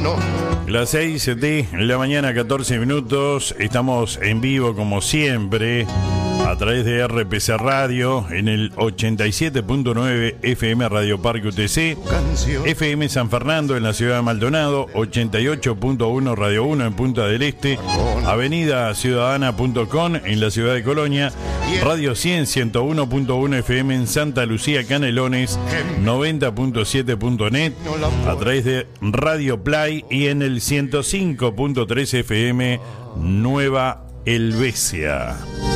no. Las 6 de la mañana, 14 minutos. Estamos en vivo como siempre a través de RPC Radio en el 87.9 FM Radio Parque UTC, FM San Fernando en la ciudad de Maldonado, 88.1 Radio 1 en Punta del Este, Avenida Ciudadana.com en la ciudad de Colonia, Radio 100 101.1 FM en Santa Lucía, Canelones, 90.7.net a través de Radio Play y en el 105.3 FM Nueva Helvecia.